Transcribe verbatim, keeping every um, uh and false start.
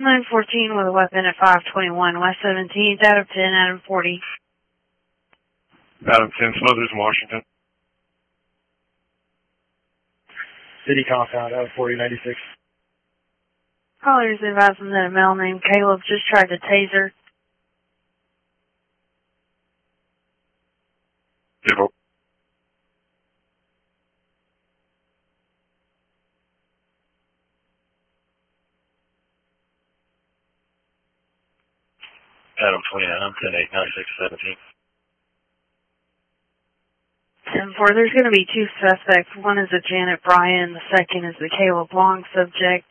nine fourteen with a weapon at five twenty-one West seventeenth, Adam ten, Adam forty. Adam ten, Smothers in Washington. City compound, Adam forty ninety-six. Callers advising that a male named Caleb just tried to taser. Zero. Adam twenty-nine, ten eight ninety-six seventeen. ten four, there's going to be two suspects. One is a Janet Bryan, the second is the Caleb Long subject.